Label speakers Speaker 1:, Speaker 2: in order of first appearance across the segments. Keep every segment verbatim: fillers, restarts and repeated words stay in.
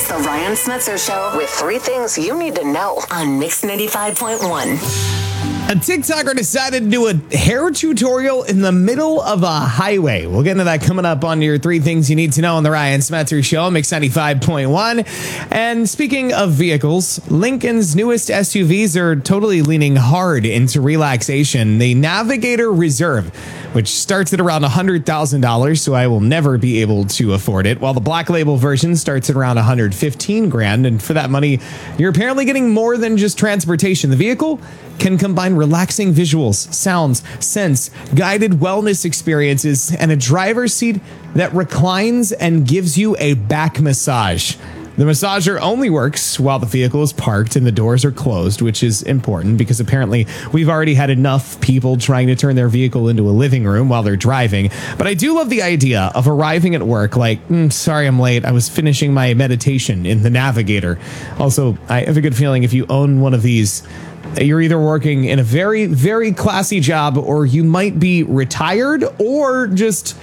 Speaker 1: It's the Ryan Smetzer Show with three things you need to know on Mix ninety-five point one.
Speaker 2: A TikToker decided to do a hair tutorial in the middle of a highway. We'll get into that coming up on your three things you need to know on the Ryan Smetzer Show, Mix ninety-five point one. And speaking of vehicles, Lincoln's newest S U Vs are totally leaning hard into relaxation. The Navigator Reserve, which starts at around one hundred thousand dollars, so I will never be able to afford it, while the Black Label version starts at around one hundred fifteen grand. And for that money, you're apparently getting more than just transportation. The vehicle can combine relaxing visuals, sounds, scents, guided wellness experiences, and a driver's seat that reclines and gives you a back massage. The massager only works while the vehicle is parked and the doors are closed, which is important because apparently we've already had enough people trying to turn their vehicle into a living room while they're driving. But I do love the idea of arriving at work like, mm, sorry, I'm late. I was finishing my meditation in the Navigator. Also, I have a good feeling if you own one of these, you're either working in a very, very classy job, or you might be retired, or just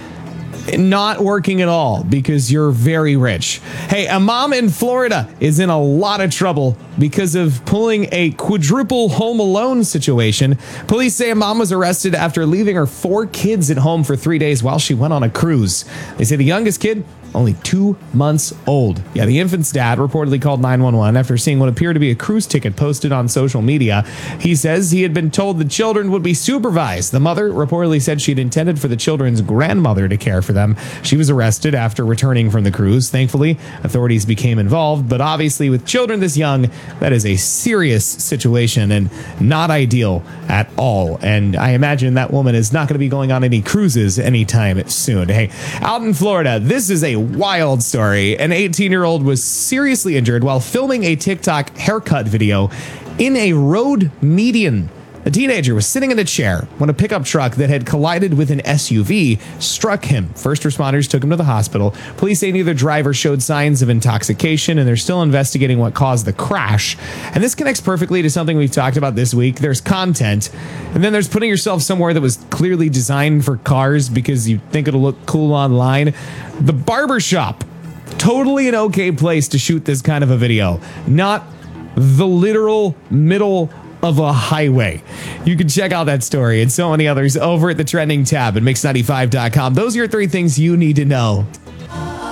Speaker 2: not working at all because you're very rich. Hey, a mom in Florida is in a lot of trouble because of pulling a quadruple home alone situation. Police say a mom was arrested after leaving her four kids at home for three days while she went on a cruise. They say the youngest kid, only two months old. Yeah, the infant's dad reportedly called nine one one after seeing what appeared to be a cruise ticket posted on social media. He says he had been told the children would be supervised. The mother reportedly said she'd intended for the children's grandmother to care for them. She was arrested after returning from the cruise. Thankfully, authorities became involved, but obviously with children this young, that is a serious situation and not ideal at all. And I imagine that woman is not going to be going on any cruises anytime soon. Hey, out in Florida, this is a wild story. An eighteen-year-old was seriously injured while filming a TikTok haircut video in a road median. A teenager was sitting in a chair when a pickup truck that had collided with an S U V struck him. First responders took him to the hospital. Police say neither driver showed signs of intoxication, and they're still investigating what caused the crash. And this connects perfectly to something we've talked about this week. There's content, and then there's putting yourself somewhere that was clearly designed for cars because you think it'll look cool online. The barbershop, totally an okay place to shoot this kind of a video, not the literal middle of a highway. You can check out that story and so many others over at the trending tab at mix ninety-five dot com. Those are your three things you need to know.